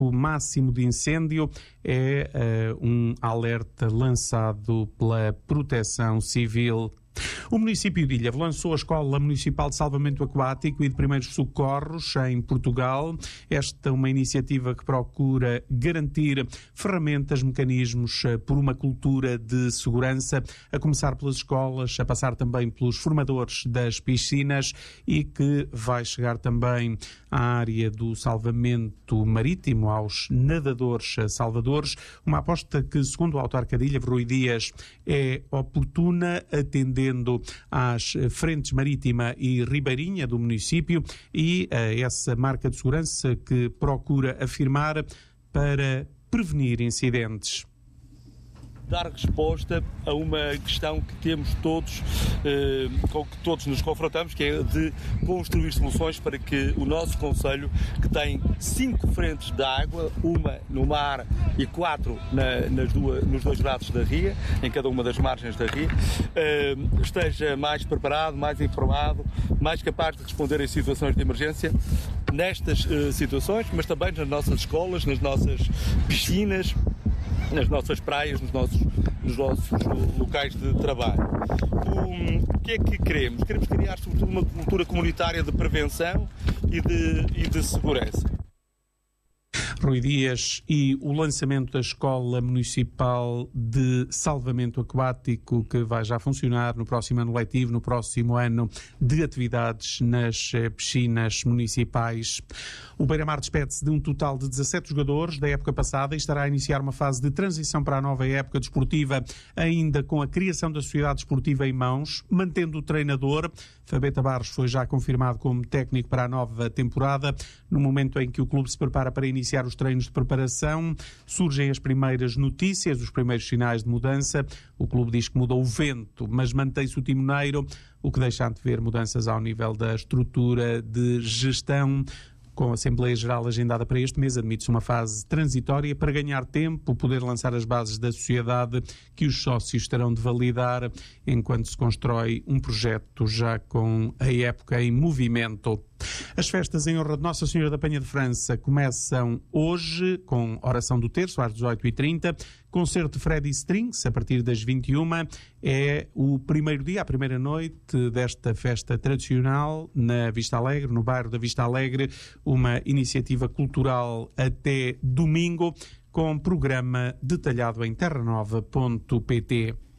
O máximo de incêndio é um alerta lançado pela Proteção Civil. O município de Ilha lançou a Escola Municipal de Salvamento Aquático e de Primeiros Socorros em Portugal. Esta é uma iniciativa que procura garantir ferramentas, mecanismos por uma cultura de segurança, a começar pelas escolas, a passar também pelos formadores das piscinas e que vai chegar também à área do salvamento marítimo, aos nadadores salvadores. Uma aposta que, segundo o autarca de Ilha, Rui Dias, é oportuna, atendendo às frentes marítima e ribeirinha do município e a essa marca de segurança que procura afirmar para prevenir incidentes. Dar resposta a uma questão que temos todos, com que todos nos confrontamos, que é de construir soluções para que o nosso concelho, que tem 5 frentes de água, uma no mar e 4 nos 2 braços da ria, em cada uma das margens da ria, esteja mais preparado, mais informado, mais capaz de responder em situações de emergência, nestas situações, mas também nas nossas escolas, nas nossas piscinas, nas nossas praias, nos nossos locais de trabalho. O que é que queremos? Queremos criar, sobretudo, uma cultura comunitária de prevenção e de segurança. Rui Dias e o lançamento da Escola Municipal de Salvamento Aquático, que vai já funcionar no próximo ano letivo, no próximo ano de atividades nas piscinas municipais. O Beira-Mar despede-se de um total de 17 jogadores da época passada e estará a iniciar uma fase de transição para a nova época desportiva, ainda com a criação da Sociedade Desportiva em mãos, mantendo o treinador. Fabeta Barros foi já confirmado como técnico para a nova temporada. No momento em que o clube se prepara para iniciar os treinos de preparação, surgem as primeiras notícias, os primeiros sinais de mudança. O clube diz que mudou o vento, mas mantém-se o timoneiro, o que deixa antever mudanças ao nível da estrutura de gestão. Com a Assembleia Geral agendada para este mês, admite-se uma fase transitória para ganhar tempo, poder lançar as bases da sociedade que os sócios terão de validar enquanto se constrói um projeto já com a época em movimento. As festas em honra de Nossa Senhora da Penha de França começam hoje com oração do terço às 18h30, concerto de Freddy Strings a partir das 21h. É o primeiro dia, a primeira noite desta festa tradicional na Vista Alegre, no bairro da Vista Alegre, uma iniciativa cultural até domingo com programa detalhado em terranova.pt.